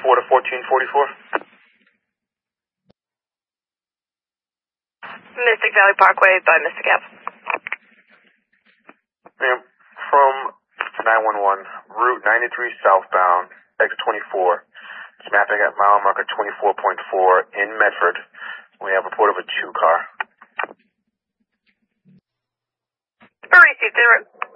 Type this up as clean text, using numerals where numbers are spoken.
4 to 1444. Mystic Valley Parkway by Mystic Ave. Ma'am, from 911, Route 93 southbound, X24. It's mapping at mile marker 24.4 in Medford. We have a report of a 2 car. Received 0.